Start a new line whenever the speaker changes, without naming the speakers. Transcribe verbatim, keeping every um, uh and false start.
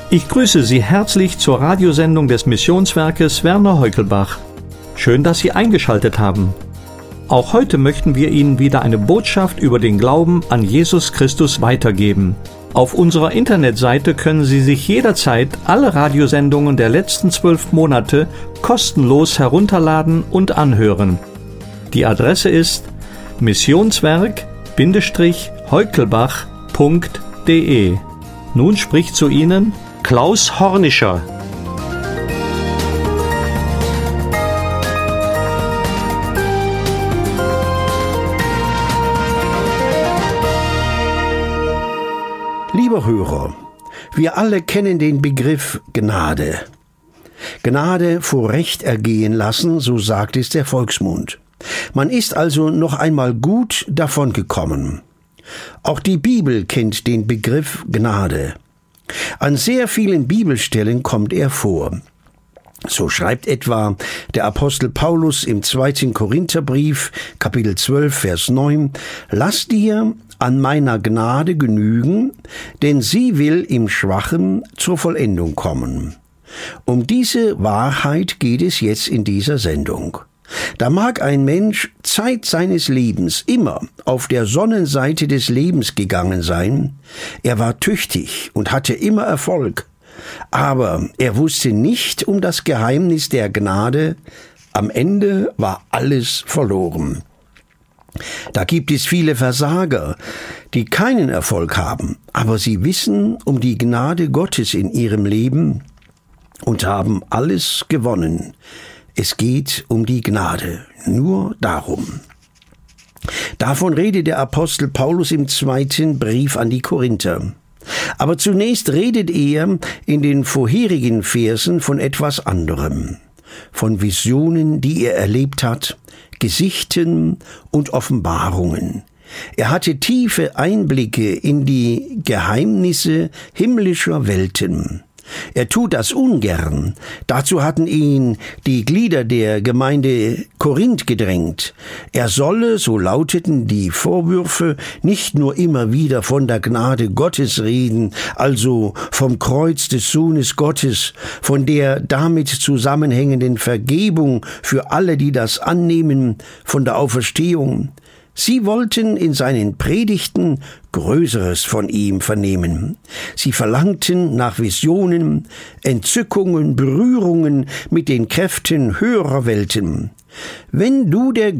Ich grüße Sie herzlich zur Radiosendung des Missionswerkes Werner Heukelbach. Schön, dass Sie eingeschaltet haben. Auch heute möchten wir Ihnen wieder eine Botschaft über den Glauben an Jesus Christus weitergeben. Auf unserer Internetseite können Sie sich jederzeit alle Radiosendungen der letzten zwölf Monate kostenlos herunterladen und anhören. Die Adresse ist missionswerk-heukelbach punkt de. Nun spricht zu Ihnen Klaus Hornischer.
Lieber Hörer, wir alle kennen den Begriff Gnade. Gnade vor Recht ergehen lassen, so sagt es der Volksmund. Man ist also noch einmal gut davongekommen. Auch die Bibel kennt den Begriff Gnade. An sehr vielen Bibelstellen kommt er vor. So schreibt etwa der Apostel Paulus im zweiten Korintherbrief, Kapitel zwölf, Vers neun, »Lass dir an meiner Gnade genügen, denn sie will im Schwachen zur Vollendung kommen.« Um diese Wahrheit geht es jetzt in dieser Sendung. Da mag ein Mensch Zeit seines Lebens immer auf der Sonnenseite des Lebens gegangen sein. Er war tüchtig und hatte immer Erfolg. Aber er wusste nicht um das Geheimnis der Gnade. Am Ende war alles verloren. Da gibt es viele Versager, die keinen Erfolg haben, aber sie wissen um die Gnade Gottes in ihrem Leben und haben alles gewonnen. Es geht um die Gnade, nur darum. Davon redet der Apostel Paulus im zweiten Brief an die Korinther. Aber zunächst redet er in den vorherigen Versen von etwas anderem, von Visionen, die er erlebt hat, Gesichten und Offenbarungen. Er hatte tiefe Einblicke in die Geheimnisse himmlischer Welten. Er tut das ungern. Dazu hatten ihn die Glieder der Gemeinde Korinth gedrängt. Er solle, so lauteten die Vorwürfe, nicht nur immer wieder von der Gnade Gottes reden, also vom Kreuz des Sohnes Gottes, von der damit zusammenhängenden Vergebung für alle, die das annehmen, von der Auferstehung. Sie wollten in seinen Predigten Größeres von ihm vernehmen. Sie verlangten nach Visionen, Entzückungen, Berührungen mit den Kräften höherer Welten. Wenn du der